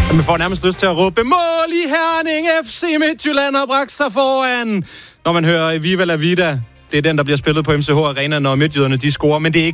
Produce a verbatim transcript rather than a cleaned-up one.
Man får nærmest lyst til at råbe mål i Herning. F C Midtjylland har bragt sig foran. Når man hører Viva La Vida, det er den, der bliver spillet på M C H Arena, når midtjyderne de scorer. Men det er ikke